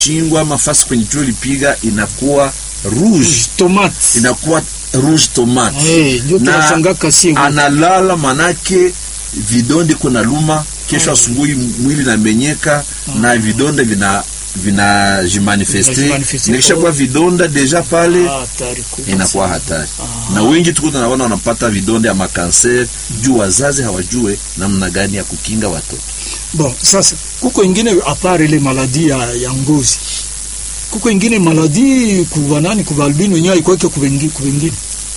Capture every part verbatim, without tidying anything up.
chingwa mafasi kwenye jua lipiga inakuwa rouge tomate, inakuwa rouge tomate. Hey, na analala manake vidonde kuna luma kesho asubuhi mwili na menyeka na vidonde vina vina jimanifeste nikisha kwa vidonda deja pale ah, inakuwa hatari ah. Na wengi tuko tunaona wanapata vidonde ya makanser juu wazazi hawajue namna gani ya kukinga watoto. Bon, sasa kuko ingine apart ile maladi ya, ya ngozi, kuko ingine maladi kuwa nani kuwa albino nyaa ikoeke kuwengi kuwengine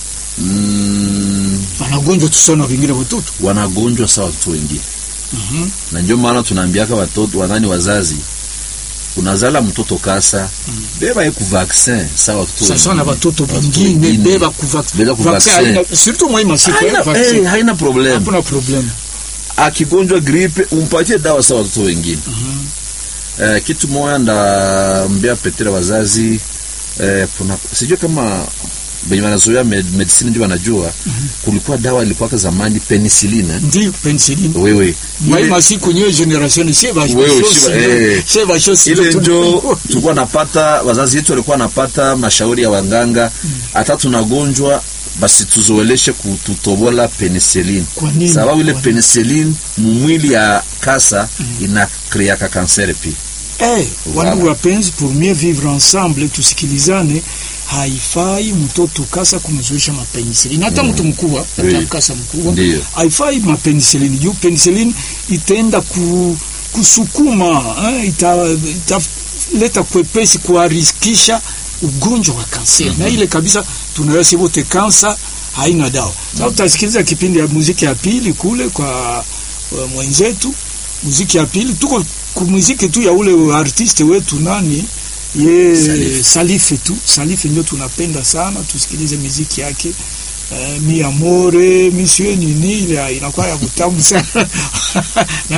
mm. Wanagonjwa tusona wengine watoto wanagonjwa sawa watoto wengine mhm. Na ndio maana tunaambiaka watoto wanani wazazi unazala mtoto kasa mm. Beba yeku vaccin sawa watoto sasa na watoto wengine beba ku vaccin surtout moi masiku haina, vaccin hey, haina problem hakuna problem. Akigonjwa gripe umpatie dawa sawa watoto wengine mhm. Uh, kitu moja nda mbea petera wazazi eh, kuna sijui kama benye wanazoea med, medicine ndio wanajua mm-hmm. Kulikuwa dawa ilikuwa kwa zamani penicillin eh? Ndio penicillin wewe mai masiku nyo generation sheba wewe sheba shosi ile ndio tulikuwa napata wazazi wetu walikuwa napata mashauri ya waganga hata mm. Tunagonjwa basi tuzoeleshe kututobola penicillin sababu ile penicillin mwili ya kasa mm. Ina crea ka cancer pia. Eh, wandugu wapenzi, pour mieux vivre ensemble tusikilizane, haifai mtoto kasa kumzoesha mapenicillin hata mtu mm. mkubwa hata oui. Kasa mkubwa haifai mapenicillin juu penicillin itaenda ku, kusukuma eh, ita, ita leta kwepesi kuariskisha ugonjwa wa kanser mm-hmm. Na ile kabisa tunaweza wote kansa haina dawa. Sasa mm-hmm. Utasikiliza kipindi ya muziki ya pili kule kwa uh, mwenzetu muziki ya pili tuko kumuziki tu ya ule artiste wetu nani ye Salif, Salif tu Salif ndio tunapenda sana tusikilize muziki yake uh, mi amore monsieur nini ile inakuwa ya kutamu sana